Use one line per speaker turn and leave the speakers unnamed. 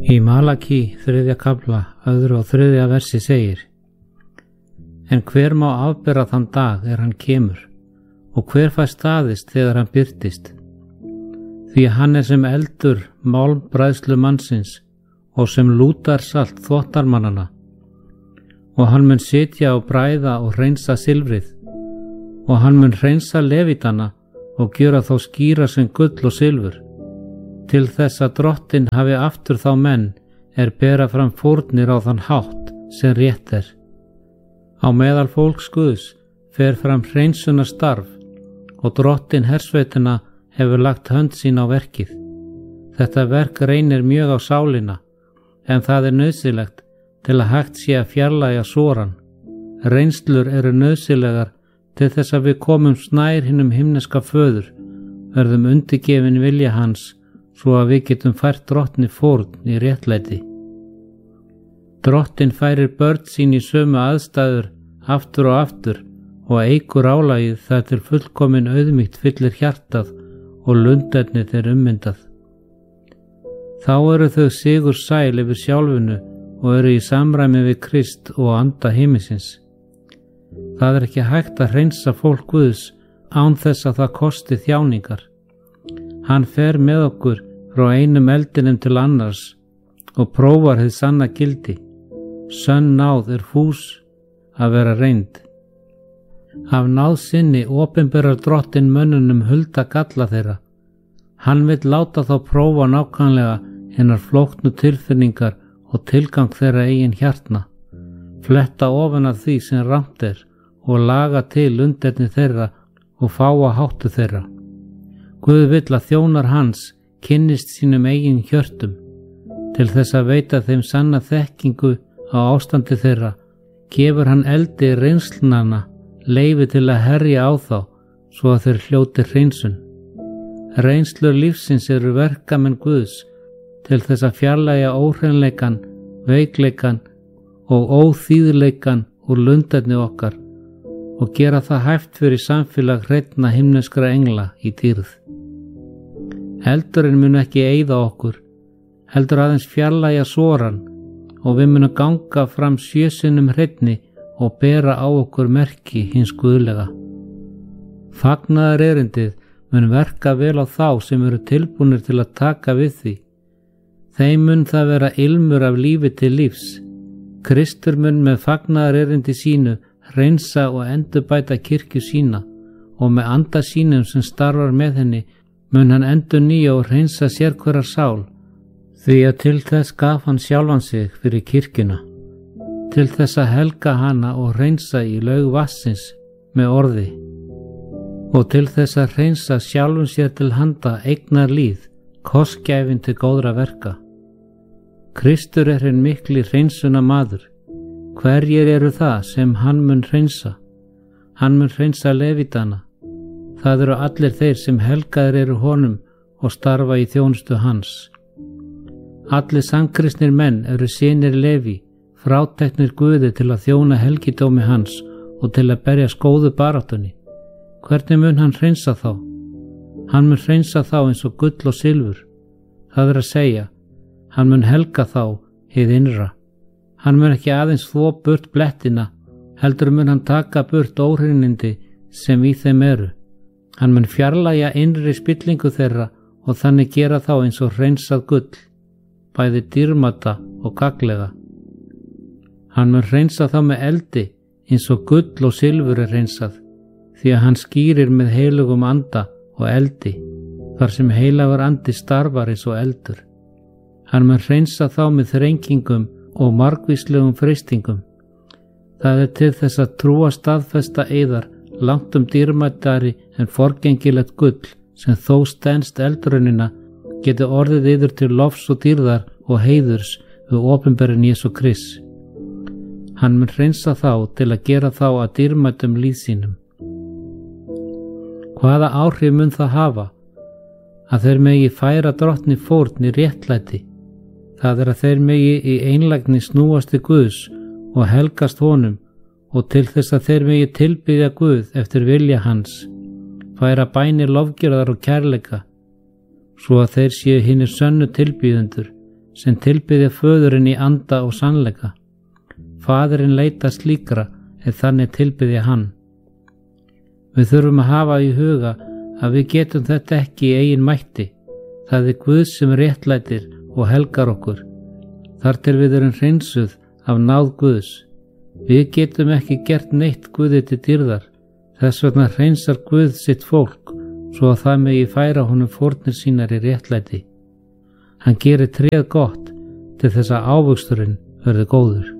Í Malakí 3. kafla 2. og 3. versi segir: En hver má afbera þann dag hann kemur, og hver fær staðist þegar hann birtist? Því hann sem eldur málmbræðslu mannsins og sem lútar salt þvottarmannana, og hann mun sitja og bræða og hreinsa silfrið, og hann mun hreinsa levítana og gjöra þá skýra sem gull og silfur, til þess að Drottinn hafi aftur þá menn bera fram fórnir á þann hátt sem rétt er. Á meðal fólks Guðs fer fram hreinsunar starf, og Drottinn hersveitina hefur lagt hönd sín á verkið. Þetta verk reynir mjög á sálina, en það nauðsynlegt til að hægt sé að fjarlægja soran. Reynslur eru nauðsynlegar til þess að við komumst nær hinum himneska föður, verðum undirgefin vilja hans, svo að við getum fært Drottni fórn í réttlæti. Drottinn færir börn sín í sömu aðstæður aftur og aftur, og eykur álagið þar til fullkomin auðmýkt fyllir hjartað og lundernið ummyndað. Þá eru þau sigur sæl yfir sjálfinu og eru í samræmi við Krist og anda himinsins. Það ekki hægt að hreinsa fólk Guðs án þess að það kosti þjáningar. Hann fer með okkur frá einum eldinum til annars og prófar hið sanna gildi. Sönn náð fús að vera reynd. Af náð sinni opinberar Drottinn mönnunum hulda galla þeirra. Hann vill láta þá prófa nákvæmlega hinnar flóknu tilfinningar og tilgang þeirra eigin hjartna, fletta ofan af því sem rangt og laga til underni þeirra og fáa háttu þeirra. Guð vill að þjónar hans kynnist sínum eigin hjörtum, til þess að veita þeim sanna þekkingu á ástandi þeirra, gefur hann eldi reynslnana leyfi til að herja á þá, svo að þeir hljóti hreinsun. Reynslur lífsins eru verkamenn Guðs, til þess að fjarlægja óhreinleikan, veikleikan og óþýðleikan úr lundarni okkar og gera það hæft fyrir samfélag hreinna himneskra engla í dýrð. Eldurinn mun ekki eyða okkur, heldur aðeins fjarlægja soran, og við munum ganga fram 7 sinnum hreinni og bera á okkur merki hins guðlega. Fagnaðar erindið mun verka vel á þá sem eru tilbúnir til að taka við því. Þeim mun það vera ilmur af lífi til lífs. Kristur mun með fagnaðar erindi sínu hreinsa og endurbæta kirkju sína, og með anda sínum sem starfar með henni mun hann endurnýja og hreinsa sérhverjar sál, því að til þess gaf hann sjálfan sig fyrir kirkjuna, til þess að helga hana og hreinsa í laug vatnsins með orði, og til þess að hreinsa sjálfum sér til handa eignar líð, kostgæfin til góðra verka. Kristur hinn mikli hreinsuna maður. Hverjir eru það sem hann mun hreinsa? Hann mun hreinsa levítana. Það eru allir þeir sem helgaðir eru honum og starfa í þjónustu hans. Allir sannkristnir menn eru synir Leví, fráteknir Guði til að þjóna helgidómi hans og til að berja skóðu baráttunni. Hvernig mun hann hreinsa þá? Hann mun hreinsa þá eins og gull og silfur. Það að segja, hann mun helga þá hið innra. Hann mun ekki aðeins þvo burt blettina, heldur mun hann taka burt óhreinindi sem í þeim eru. Hann mun fjarlægja innri spillingu þeirra og þannig gera þá eins og hreinsað gull, bæði dýrmata og gagnlega. Hann mun hreinsa þá með eldi eins og gull og silfur hreinsað, því að hann skýrir með heilugum anda og eldi, þar sem heilagur andi starfar eins og eldur. Hann mun hreinsa þá með þrengingum og margvíslegum freistingum. Það til þess að trúa staðfesta yðar langt dýrmætari en forgengilegt gull, sem þó stenst eldrunina, geti orðið yður til lofs og dýrðar og heiðurs við opinberin Jesú Krist. Hann mun hreinsa þá til að gera þá að dýrmætum líð sínum. Hvaða áhrif mun það hafa? Að þeir megi færa Drottni fórn í réttlæti. Það að þeir megi í einlægni snúast til Guðs og helgast honum, og til þess að þeir megi tilbiðja Guð eftir vilja hans, færa bænir lofgjörðar og kærleika, svo að þeir séu hinir sönnu tilbiðendur, sem tilbiðja föðurinn í anda og sannleika. Faðirinn leitar slíkra þannig tilbiðja hann. Við þurfum að hafa í huga að við getum þetta ekki í eigin mætti. Það Guð sem réttlætir og helgar okkur, þar til við erum hreinsuð af náð Guðs. Við getum ekki gert neitt Guði til dýrðar, þess vegna hreinsar Guð sitt fólk, svo að það megi færa honum fórnir sínar í réttlæti. Hann gerir tréð gott til þess að ávöxturinn verði góður.